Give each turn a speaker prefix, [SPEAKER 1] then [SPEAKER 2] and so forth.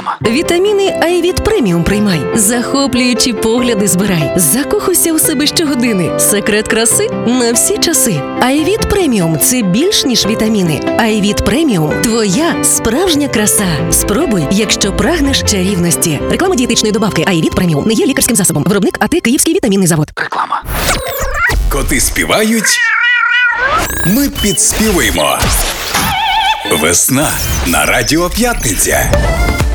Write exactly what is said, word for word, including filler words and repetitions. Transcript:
[SPEAKER 1] Реклама.
[SPEAKER 2] Вітаміни Айвіт Преміум приймай. Захоплюючі погляди збирай. Закохуйся у себе щогодини. Секрет краси на всі часи. Айвіт Преміум – це більш ніж вітаміни. Айвіт Преміум – твоя справжня краса. Спробуй, якщо прагнеш чарівності. Реклама дієтичної добавки Айвіт Преміум не є лікарським засобом. Виробник АТ Київський вітамінний завод.
[SPEAKER 1] Реклама.
[SPEAKER 3] Коти співають, ми підспівуємо. Весна на Радіо П'ятниця.